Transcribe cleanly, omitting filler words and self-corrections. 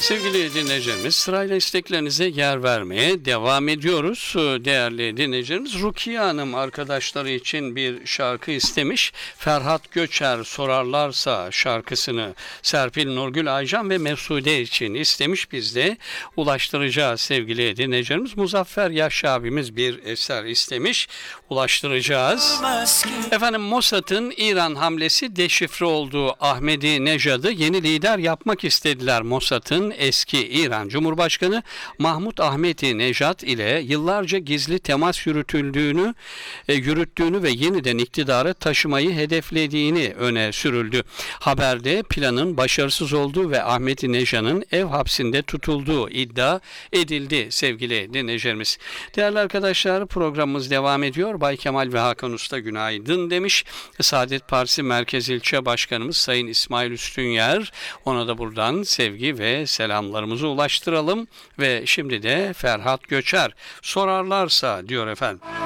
Sevgili dinleyicilerimiz, sırayla isteklerinize yer vermeye devam ediyoruz. Değerli dinleyicilerimiz, Rukiye Hanım arkadaşları için bir şarkı istemiş. Ferhat Göçer Sorarlarsa şarkısını Serpil Nurgül Aycan ve Mesude için istemiş. Biz de ulaştıracağız sevgili dinleyicilerimiz. Muzaffer Yaşa abimiz bir eser istemiş. Ulaştıracağız. Efendim, Mossad'ın İran hamlesi deşifre olduğu Ahmedi Nejad'ı yeni lider yapmak istediler. Mossad'ın eski İran Cumhurbaşkanı Mahmut Ahmedi Nejad ile yıllarca gizli temas yürüttüğünü ve yeniden iktidara taşımayı hedeflediğini öne sürüldü. Haberde planın başarısız olduğu ve Ahmedi Nejad'ın ev hapsinde tutulduğu iddia edildi sevgili dinleyicilerimiz. Değerli arkadaşlar, programımız devam ediyor. Bay Kemal ve Hakan Usta günaydın demiş. Saadet Partisi Merkez İlçe Başkanımız Sayın İsmail Üstünyer. Ona da buradan sevgi ve selamlarımızı ulaştıralım. Ve şimdi de Ferhat Göçer sorarlarsa diyor efendim.